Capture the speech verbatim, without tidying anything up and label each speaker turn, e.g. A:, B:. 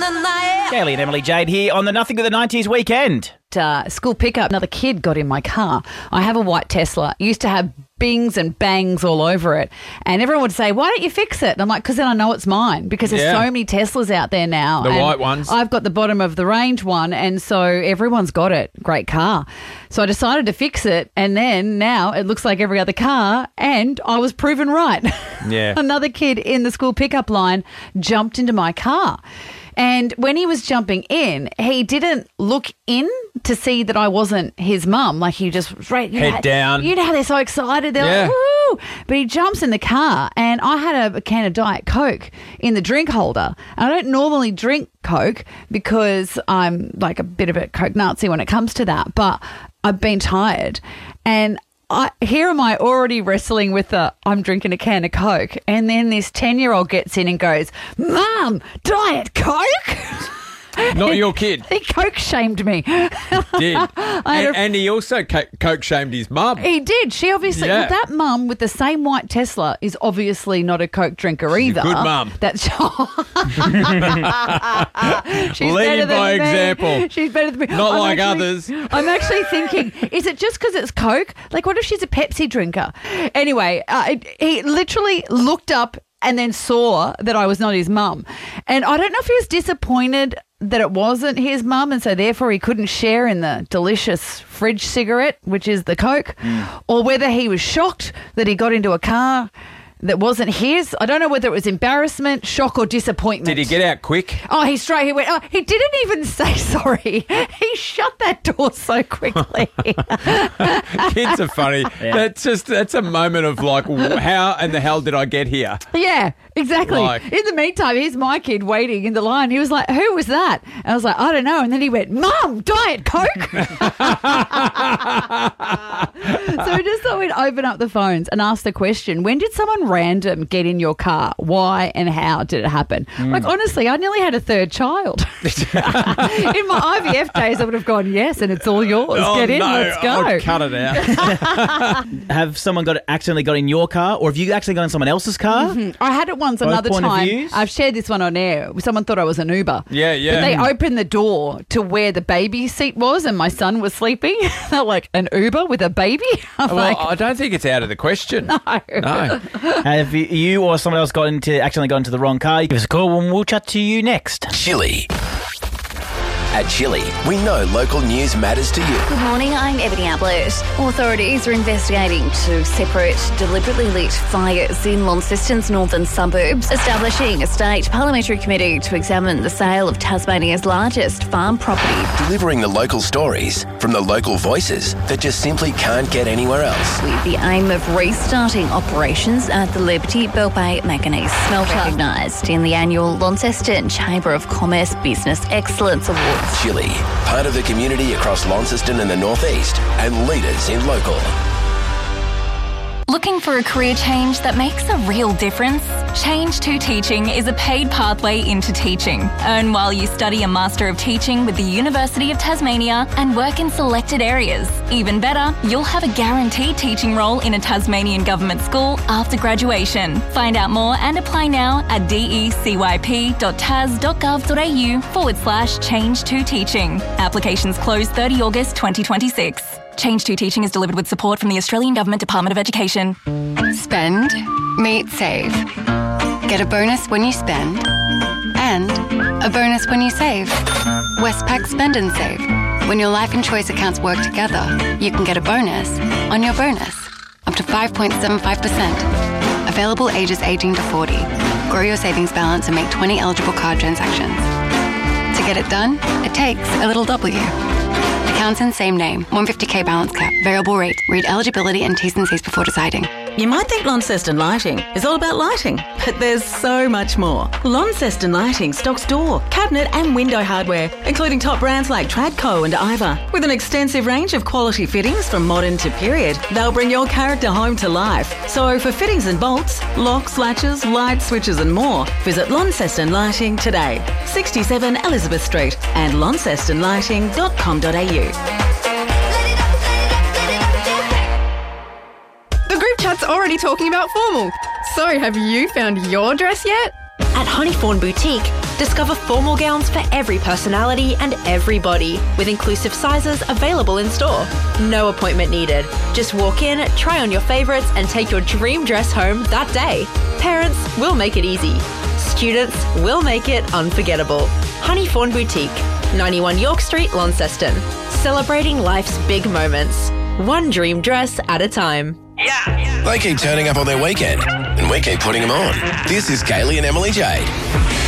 A: Gailey and Emily Jade here on the Nothing But the nineties weekend.
B: Uh, school pickup, another kid got in my car. I have a white Tesla. It used to have bings and bangs all over it. And everyone would say, why don't you fix it? And I'm like, because then I know it's mine. Because there's
C: Yeah.
B: so many Teslas out there now.
C: The
B: and
C: white ones.
B: I've got the bottom of the range one. And so everyone's got it. Great car. So I decided to fix it. And then now it looks like every other car. And I was proven right.
C: Yeah.
B: Another kid in the school pickup line jumped into my car. And when he was jumping in, he didn't look in to see that I wasn't his mum. Like he just right, you
C: Head
B: know,
C: down.
B: You know how they're so excited. They're
C: Yeah.
B: like, woo! But he jumps in the car, and I had a, a can of Diet Coke in the drink holder. And I don't normally drink Coke because I'm like a bit of a Coke Nazi when it comes to that. But I've been tired, and I, here am I already wrestling with the I'm drinking a can of Coke, and then this ten-year-old gets in and goes, Mum, Diet Coke?
C: Not your kid.
B: He Coke shamed me.
C: Did.
B: I had
C: And,
B: a-
C: and he also co- coke shamed his mum.
B: He did. She obviously,
C: Yeah.
B: that mum with the same white Tesla is obviously not a Coke drinker either.
C: good mum.
B: That's She's
C: Lead
B: better than
C: by
B: me.
C: example.
B: She's better than me.
C: Not
B: I'm
C: like
B: actually-
C: others.
B: I'm actually thinking, is it just because it's Coke? Like, what if she's a Pepsi drinker? Anyway, uh, he literally looked up and then saw that I was not his mum. And I don't know if he was disappointed that it wasn't his mum, and so therefore he couldn't share in the delicious fridge cigarette, which is the Coke,
C: Mm.
B: or whether he was shocked that he got into a car that wasn't his. I don't know whether it was embarrassment, shock, or disappointment.
C: Did he get out quick?
B: Oh, he straight, he went, oh, he didn't even say sorry. He shut that door so quickly.
C: Kids are funny. That's just, that's a moment of like, w- how in the hell did I get here?
B: Yeah, exactly.
C: Like-
B: In the meantime, here's my kid waiting in the line. He was like, who was that? And I was like, I don't know. And then he went, Mum, Diet Coke. So we just thought we'd open up the phones and ask the question, when did someone random get in your car? Why and how did it happen? Like, honestly, I nearly had a third child. In my I V F days, I would have gone, yes, and it's all yours.
C: Oh,
B: Get in,
C: no.
B: let's go.
C: I'll cut it out.
A: Have someone got accidentally got in your car, or have you actually got in someone else's car?
B: I had it once
A: Both
B: another
A: point of
B: time.
A: views?
B: I've shared this one on air. Someone thought I was an Uber.
C: Yeah, yeah.
B: But they opened the door to where the baby seat was and my son was sleeping. They're like, an Uber with a baby? I'm
C: Well,
B: like,
C: I don't think it's out of the question. No. No.
A: Have you, you or someone else got into accidentally got into the wrong car? Give us a call and we'll chat to you next.
D: Chili. At Chili, we know local news matters to you.
E: Good morning, I'm Ebony Ablett. Authorities are investigating two separate, deliberately lit fires in Launceston's northern suburbs, establishing a state parliamentary committee to examine the sale of Tasmania's largest farm property.
D: Delivering the local stories from the local voices that just simply can't get anywhere else.
E: With the aim of restarting operations at the Liberty Bell Bay Manganese Smelter, recognised in the annual Launceston Chamber of Commerce Business Excellence Awards.
D: Chili, part of the community across Launceston and the northeast, and leaders in local.
F: Looking for a career change that makes a real difference? Change to Teaching is a paid pathway into teaching. Earn while you study a Master of Teaching with the University of Tasmania and work in selected areas. Even better, you'll have a guaranteed teaching role in a Tasmanian government school after graduation. Find out more and apply now at decyp.tas.gov.au forward slash change to teaching. Applications close thirtieth of August twenty twenty-six. Change to Teaching is delivered with support from the Australian Government Department of Education.
G: Spend, meet, save. Get a bonus when you spend and a bonus when you save. Westpac Spend and Save. When your life and choice accounts work together, you can get a bonus on your bonus, up to five point seven five percent. Available ages eighteen to forty. Grow your savings balance and make twenty eligible card transactions. To get it done, it takes a little W. Accounts in same name, one hundred fifty K balance cap, variable rate. Read eligibility and T's and C's before deciding.
H: You might think Launceston Lighting is all about lighting, but there's so much more. Launceston Lighting stocks door, cabinet and window hardware, including top brands like Tradco and Iva. With an extensive range of quality fittings from modern to period, they'll bring your character home to life. So for fittings and bolts, locks, latches, light switches and more, visit Launceston Lighting today. sixty-seven Elizabeth Street and launceston lighting dot com dot a u.
I: Chat's already talking about formal. So have you found your dress yet?
J: At Honeyfawn Boutique,
I: Discover formal gowns for every personality and every body, with inclusive sizes available in store. No appointment needed. Just walk in, try on your favourites and take your dream dress home that day. Parents will make it easy. Students will make it unforgettable. Honeyfawn Boutique, ninety-one York Street, Launceston. Celebrating life's big moments. One dream dress at a time.
D: They keep turning up on their weekend, and we keep putting them on. This is Kaylee and Emily Jade.